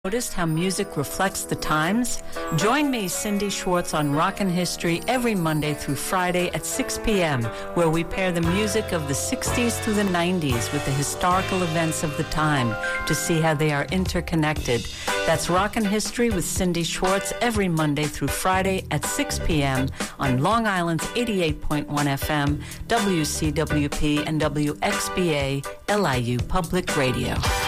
Noticed how music reflects the times? Join me, Cindy Schwartz, on Rockin' History every Monday through Friday at 6 p.m., where we pair the music of the 60s through the 90s with the historical events of the time to see how they are interconnected. That's Rockin' History with Cindy Schwartz every Monday through Friday at 6 p.m. on Long Island's 88.1 FM, WCWP, and WXBA, LIU Public Radio.